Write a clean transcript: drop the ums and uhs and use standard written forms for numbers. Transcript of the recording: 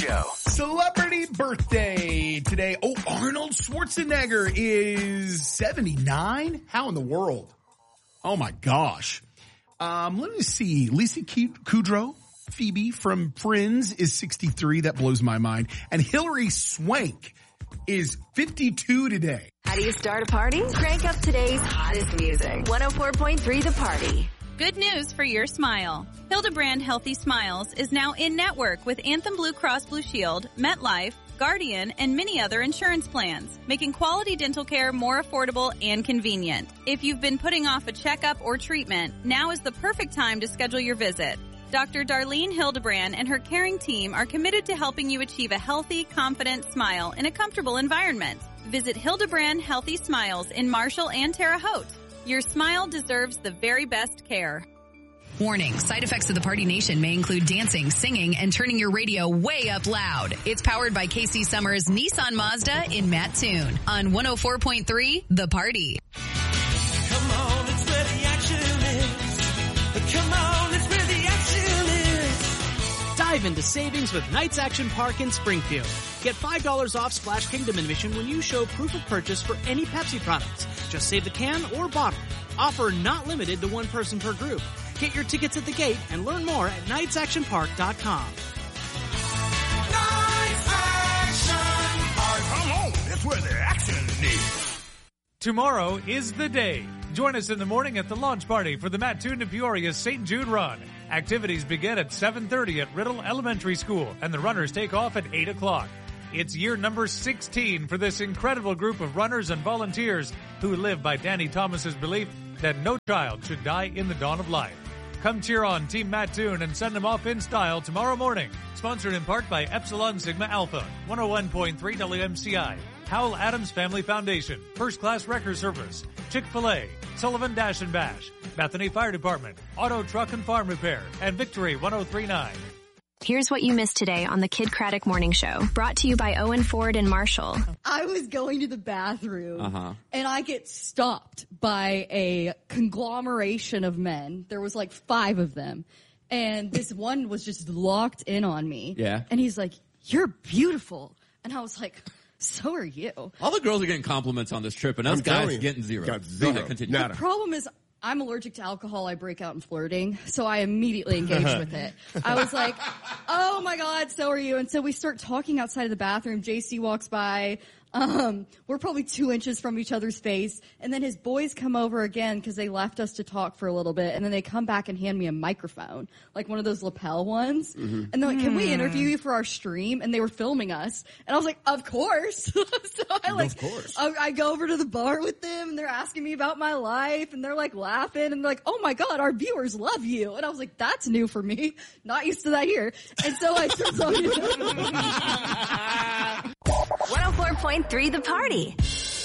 Show. Celebrity birthday today. Oh, Arnold Schwarzenegger is 79. How in the world? Oh my gosh. Let me see. Lisa Kudrow, Phoebe from Friends, is 63. That blows my mind. And Hilary Swank is 52 today. How do you start a party? Crank up today's hottest music. 104.3 The Party. Good news for your smile. Hildebrand Healthy Smiles is now in-network with Anthem Blue Cross Blue Shield, MetLife, Guardian, and many other insurance plans, making quality dental care more affordable and convenient. If you've been putting off a checkup or treatment, now is the perfect time to schedule your visit. Dr. Darlene Hildebrand and her caring team are committed to helping you achieve a healthy, confident smile in a comfortable environment. Visit Hildebrand Healthy Smiles in Marshall and Terre Haute. Your smile deserves the very best care. Warning, side effects of the Party Nation may include dancing, singing, and turning your radio way up loud. It's powered by KC Summers Nissan Mazda in Mattoon on 104.3 The Party. Come on, it's where the action is. Come on, it's where the action is. Dive into savings with Knights Action Park in Springfield. Get $5 off Splash Kingdom admission when you show proof of purchase for any Pepsi products. Just save the can or bottle. Offer not limited to one person per group. Get your tickets at the gate and learn more at knightsactionpark.com. Knights Action Park. Come on, it's where the action is. Tomorrow is the day. Join us in the morning at the launch party for the Mattoon to Peoria St. Jude Run. Activities begin at 7:30 at Riddle Elementary School, and the runners take off at 8 o'clock. It's year number 16 for this incredible group of runners and volunteers who live by Danny Thomas's belief that no child should die in the dawn of life. Come cheer on Team Mattoon and send them off in style tomorrow morning. Sponsored in part by Epsilon Sigma Alpha, 101.3 WMCI, Howell Adams Family Foundation, First Class Wrecker Service, Chick-fil-A, Sullivan Dash and Bash, Bethany Fire Department, Auto Truck and Farm Repair, and Victory 103.9. Here's what you missed today on the Kid Craddock Morning Show, brought to you by Owen Ford and Marshall. I was going to the bathroom, and I get stopped by a conglomeration of men. There was like 5 of them, and this one was just locked in on me. Yeah. And he's like, "You're beautiful." And I was like, "So are you." All the girls are getting compliments on this trip, and us guys getting zero. Got zero. Go ahead, continue. The problem is, I'm allergic to alcohol. I break out in flirting, so I immediately engaged with it. I was like, "Oh my God, so are you?" And so we start talking outside of the bathroom. JC walks by. We're probably 2 inches from each other's face. And then his boys come over again because they left us to talk for a little bit. And then they come back and hand me a microphone, like one of those lapel ones. And they're like, "Can we interview you for our stream?" And they were filming us. And I was like, "Of course." So Of course. I go over to the bar with them and they're asking me about my life and they're like laughing and they're like, "Oh my God, our viewers love you." And I was like, "That's new for me. Not used to that here." And so I started talking to them. 104.3 The Party.